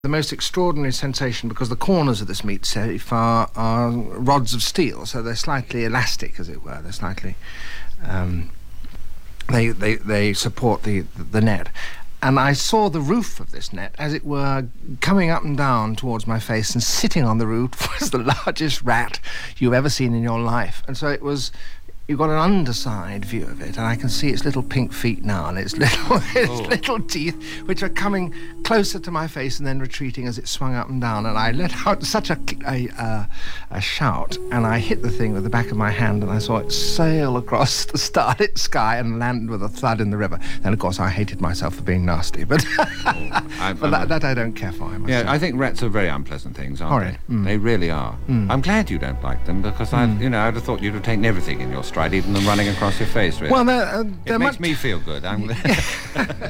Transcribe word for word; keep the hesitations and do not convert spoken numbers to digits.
The most extraordinary sensation, because the corners of this meat safe are, are rods of steel, so they're slightly elastic, as it were. They're slightly... Um, they, they, they support the, the net. And I saw the roof of this net, as it were, coming up and down towards my face, and sitting on the roof was the largest rat you've ever seen in your life. And so it was... You've got an underside view of it, and I can see its little pink feet now, and its little, its Oh. little teeth, which are coming closer to my face and then retreating as it swung up and down. And I let out such a, a, uh, a shout, and I hit the thing with the back of my hand, and I saw it sail across the starlit sky and land with a thud in the river. Then, of course, I hated myself for being nasty, but, I- but that, that I don't care for, I must Yeah, say. I think rats are very unpleasant things, aren't Horrid. they? Mm. They really are. Mm. I'm glad you don't like them, because I, you know, I'd have thought you'd have taken everything in your stride, even them running across your face. Really. Well, they're, uh, it they're makes much... me feel good. I'm